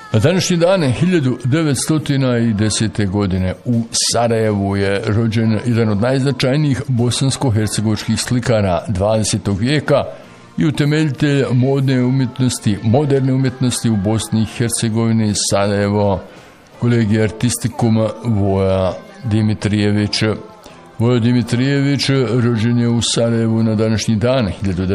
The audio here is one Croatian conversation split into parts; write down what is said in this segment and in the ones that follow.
Na današnji dan 1910. godine u Sarajevu je rođen jedan od najznačajnijih bosansko-hercegovačkih slikara 20. vijeka i utemeljitelj moderne umjetnosti u Bosni i Hercegovini, Sarajevo, Collegium Artisticum Voja Dimitrijević. Vojo Dimitrijević rođen je u Sarajevu na današnji dan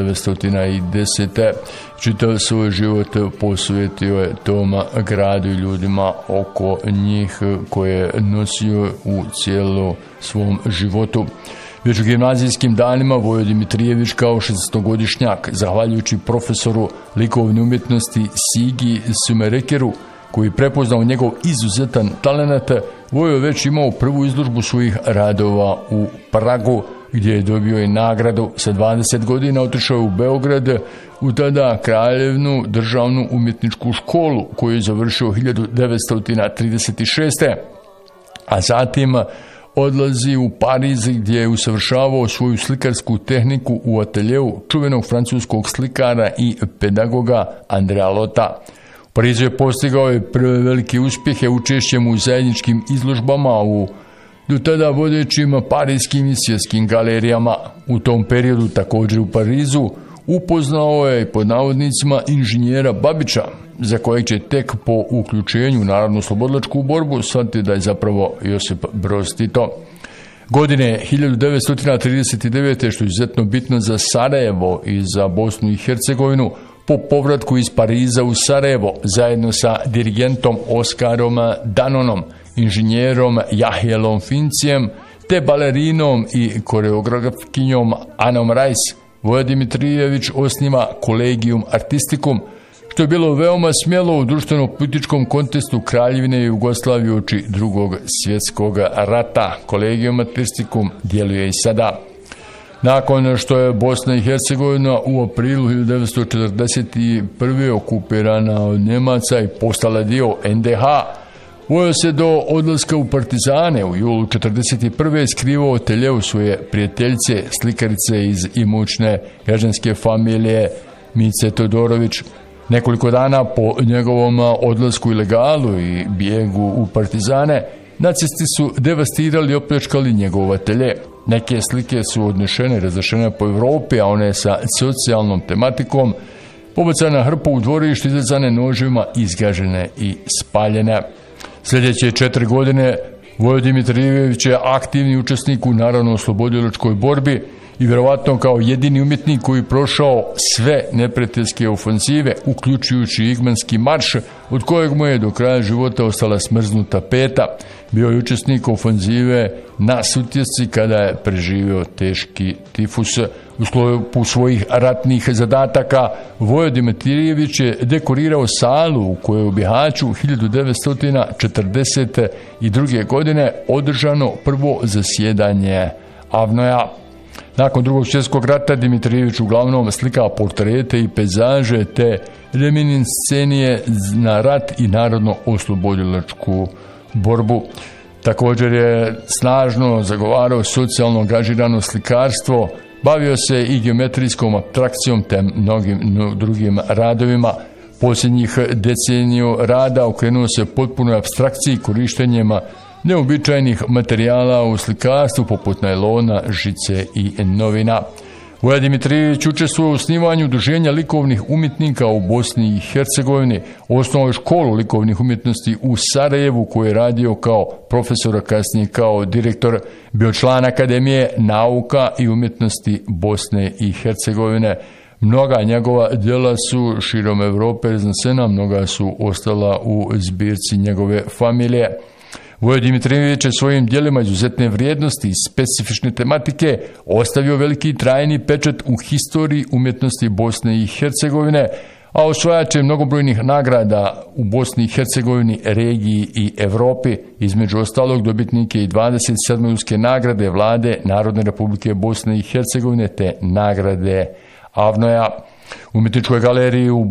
1910. Čitav svoj život posvetio je tom gradu i ljudima oko njih koje je nosio u cijelom svom životu. Već u gimnazijskim danima Vojo Dimitrijević kao 16-godišnjak, zahvaljujući profesoru likovne umjetnosti Sigi Sumerekeru, koji prepoznao njegov izuzetan talenat, Vojo već imao prvu izložbu svojih radova u Pragu, gdje je dobio i nagradu. Sa 20 godina otišao u Beograd, u tada Kraljevnu državnu umjetničku školu, koju je završio 1936. A zatim odlazi u Pariz, gdje je usavršavao svoju slikarsku tehniku u ateljeu čuvenog francuskog slikara i pedagoga Andrea Lota. U Parizu je postigao je prve velike uspjehe učešćem u zajedničkim izložbama u do tada vodećim parijskim i svjetskim galerijama. U tom periodu također u Parizu upoznao je pod navodnicima inženjera Babića, za kojeg će tek po uključenju u narodno-oslobodilačku borbu shvatiti da je zapravo Josip Broz Tito. Godine 1939. što je izuzetno bitno za Sarajevo i za Bosnu i Hercegovinu, po povratku iz Pariza u Sarajevo zajedno sa dirigentom Oskarom Danonom, inženjerom Jahjelom Fincijem te balerinom i koreografkinjom Anom Rajs, Vojo Dimitrijević osniva Collegium Artisticum, što je bilo veoma smjelo u društveno-političkom kontekstu Kraljevine Jugoslavije uoči Drugog svjetskog rata. Collegium Artisticum djeluje i sada. Nakon što je Bosna i Hercegovina u aprilu 1941. okupirana od Njemaca i postala dio NDH, Vojo se do odlaska u Partizane u julu 1941. skrivao u ateljeu svoje prijateljice, slikarice iz imućne građanske familije Mice Todorović. Nekoliko dana po njegovom odlasku ilegalu i bijegu u Partizane, nacisti su devastirali i opljačkali njegov atelje. Neke slike su odnešene i razrešene po Evropi, a one sa socijalnom tematikom pobacane na hrpu u dvorištu, izrezane noževima, izgažene i spaljene. Sljedeće 4 godine Vojo Dimitrijević je aktivni učesnik u narodno-oslobodilačkoj borbi i vjerovatno kao jedini umjetnik koji prošao sve neprijateljske ofenzive, uključujući Igmanski marš, od kojeg mu je do kraja života ostala smrznuta peta. Bio je učesnik ofenzive na Sutjesci kada je preživio teški tifus. U sklopu svojih ratnih zadataka Vojo Dimitrijević je dekorirao salu u kojoj je u Bihaću 1942. godine održano prvo zasjedanje Avnoja. Nakon Drugog svjetskog rata Dimitrijević uglavnom slika portrete i pejzaže te reminiscenije na rat i narodno-oslobodilačku borbu. Također je snažno zagovarao socijalno angažirano slikarstvo, bavio se i geometrijskom abstrakcijom te mnogim drugim radovima. Posljednjih deceniju rada okrenuo se potpunoj apstrakciji korištenjem neobičajnih materijala u slikarstvu poput najlona, žice i novina. Vojo Dimitrijević učestvuje u osnivanju udruženja likovnih umjetnika u Bosni i Hercegovini, osnovao je školu likovnih umjetnosti u Sarajevu koju je radio kao profesor, a kasnije kao direktor, bio član Akademije nauka i umjetnosti Bosne i Hercegovine. Mnoga njegova djela su širom Evrope iznesena, mnoga su ostala u zbirci njegove familije. Vojo Dimitrijević je svojim djelima izuzetne vrijednosti i specifične tematike ostavio veliki trajni pečat u historiji umjetnosti Bosne i Hercegovine, a osvajač je mnogobrojnih nagrada u Bosni i Hercegovini, regiji i Evropi. Između ostalog dobitnik je i 27. nagrade Vlade Narodne Republike Bosne i Hercegovine te nagrade Avnoja. U umjetničkoj galeriji u